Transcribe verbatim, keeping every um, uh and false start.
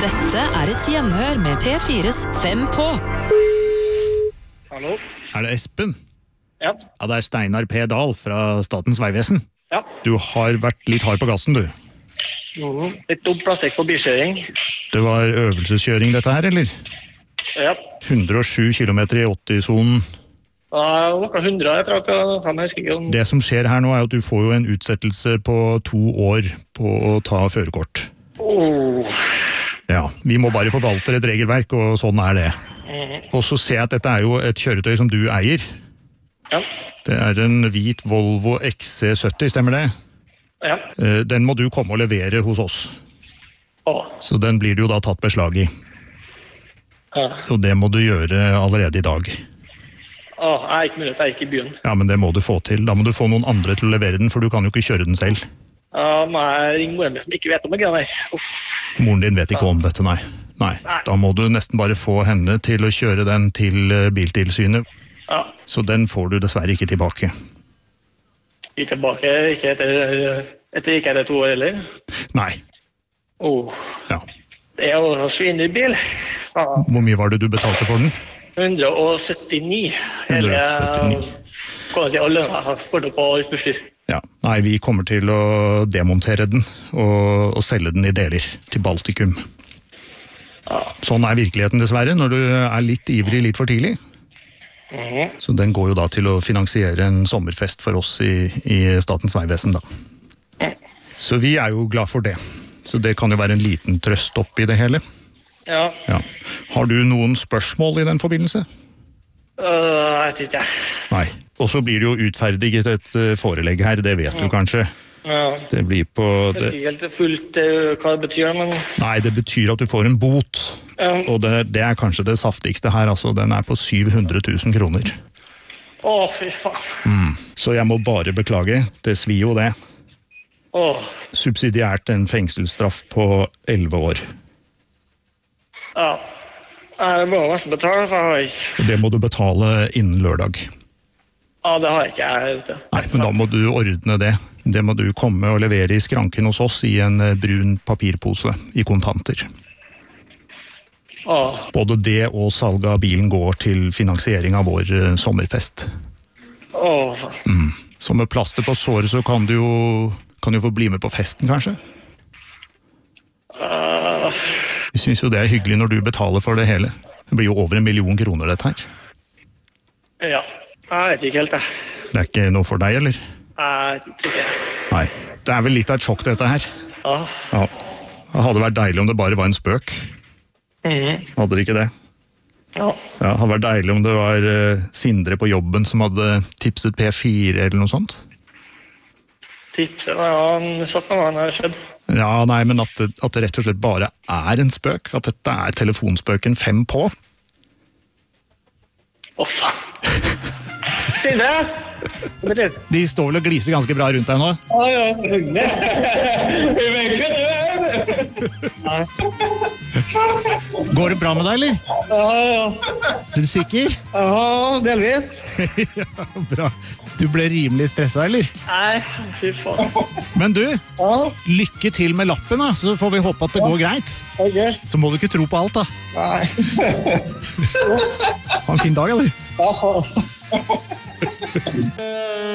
Dette er et gjenhør med P fires Fem på. Hallo? Er det Espen? Ja. Ja, det er Steinar P. Dahl fra Statens Vegvesen. Ja. Du har vært litt hard på gassen, du. Mm, litt dumt plassert på bykjøring. Det var øvelseskjøring dette her, eller? Ja. hundre og sju kilometer i åtti-sonen. Ja, noe hundre, jeg tror at jeg, jeg husker ikke om... Det som skjer her nå er at du får jo en utsettelse på to år på å ta førerkort. Oh. Ja, vi må bare forvalte et regelverk, og sånn er det. Mm. Og så ser jeg at dette er jo et kjøretøy som du eier. Ja. Det er en hvit Volvo X C sytti, stemmer det? Ja. Den må du komme og levere hos oss. Åh. Så den blir det jo da tatt beslag i. Ja. Og det må du gjøre allerede i dag. Åh, jeg er ikke mulig, jeg er ikke i byen. Ja, men det må du få til. Da må du få noen andre til å levere den, for du kan jo ikke kjøre den selv. Ja, må jeg ringe moren min som ikke vet om det greiene her. Uff. Moren din vet ikke om dette, nei. Nei. Nei. Da må du nesten bare få henne til å kjøre den til biltilsynet. Ja. Så den får du dessverre ikke tilbake. Ikke tilbake, ikke etter, etter ikke etter to år heller. Nei. Åh. Ja. Det er jo en svinnerbil. Ja. Hvor mye var det du betalte for den? hundre og syttini. hundre og syttini. Kan jeg si alle har spurt på alt bestyr. Ja. Nei, vi kommer til å demontere den og, og selge den i deler til Baltikum. Ja. Sånn er virkeligheten dessverre, når du er litt ivrig litt for tidlig. Mhm. Så den går jo da til å finansiere en sommerfest for oss i, i Statens Vegvesen da. Så vi er jo glad for det. Så det kan jo være en liten trøst opp i det hele. Ja. Ja. Har du noen spørsmål i den forbindelse? Øh, jeg vet ikke. Nei. Og så blir det jo utferdiget et uh, forelegg her, det vet du kanskje. Ja. Det blir på... Jeg Det, husker ikke helt fullt uh, hva det betyr, men... nei, det betyr at du får en bot. Ja. Og det, det er kanskje det saftigste her, altså. Den er på syv hundre tusen kroner. Åh, fy faen. Mm. Så jeg må bare beklage. Det svir jo det. Åh, Subsidiært en fengselsstraff på elleve år. ja. Jeg må nesten betale, for jeg har ikke... Og det må du betale innen lørdag. Ja, det har jeg ikke jeg ute. Nei, men da må du ordne det. Det må du komme og levere i skranken hos oss i en eh, brun papirpose i kontanter. Åh, Både det og salget av bilen går til finansiering av vår eh, sommerfest. åh, faen. Mm. Så med plaster på såret så kan du jo, kan du få bli med på festen, kanskje? Uh, Vi synes jo det er hyggelig når du betaler for det hele. Det blir jo over en million kroner dette her. ja, jeg vet ikke helt det. Det er ikke noe for deg, eller? Jeg vet ikke. Nei, det er vel litt av et sjokk dette her. Ja. Ja, det hadde vært deilig om det bare var en spøk. Mhm. Hadde det ikke det? Ja. Ja, det hadde vært deilig om det var uh, Sindre på jobben som hadde tipset P fire eller noe sånt. Tipset, ja, han satt med han har skjedd. Ja, nei, men at det, at det rett og slett bare er en spøk. At dette er telefonspøken Fem på. Åh, faen. Sindre! Vent litt. De står vel og gliser ganske bra rundt deg nå. Ja, ja, selvfølgelig. Vi vet ikke det. Ja, Går det bra med deg, eller? ja. Er du sikker? Ja, delvis. Ja, bra. Du ble rimelig stresset, eller? Nei, fy faen. Men du, Ja, lykke til med lappen da, så får vi håpe at det går greit. ok. Så må du ikke tro på alt da. Nei. Ha en fin dag, eller? Ja.